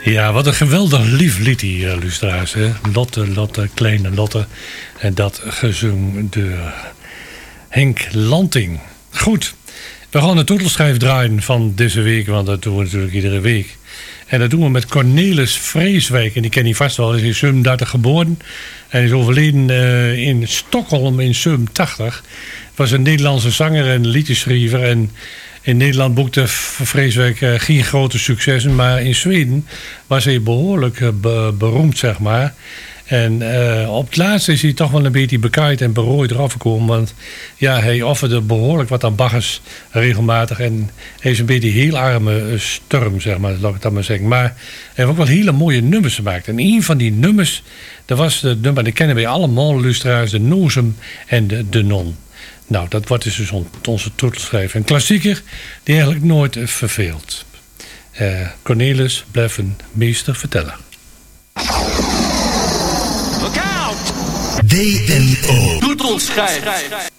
Ja, wat een geweldig lief lied hier, luisteraars. Hè? Lotte, kleine Lotte. En dat gezongen door Henk Lanting. Goed, we gaan de toetelschijf draaien van deze week, want dat doen we natuurlijk iedere week. En dat doen we met Cornelis Vreeswijk. En die ken je vast wel, hij is in 37 geboren. En is overleden in Stockholm in 87. Was een Nederlandse zanger en liedjeschrijver. En in Nederland boekte Vreeswijk geen grote successen. Maar in Zweden was hij behoorlijk beroemd, zeg maar. En op het laatste is hij toch wel een beetje bekaaid en berooid eraf gekomen. Want ja, hij offerde behoorlijk wat aan baggers regelmatig. En hij is een beetje heel arme sturm, zeg maar, laat ik dat maar zeggen. Maar hij heeft ook wel hele mooie nummers gemaakt. En een van die nummers, dat was het nummer, dat kennen wij allemaal, luisteraars, de Nozem en de Non. Nou, dat wordt dus onze toetelschrijf. Een klassieker die eigenlijk nooit verveelt. Cornelis blijft een meester verteller. DNO. Toetelschijf.